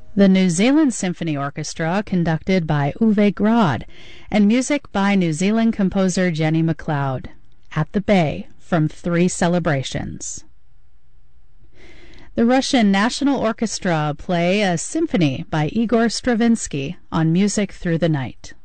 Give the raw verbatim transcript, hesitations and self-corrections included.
The New Zealand Symphony Orchestra, conducted by Uwe Grad, and music by New Zealand composer Jenny MacLeod. At the Bay, from Three Celebrations. The Russian National Orchestra play a symphony by Igor Stravinsky on Music Through the Night.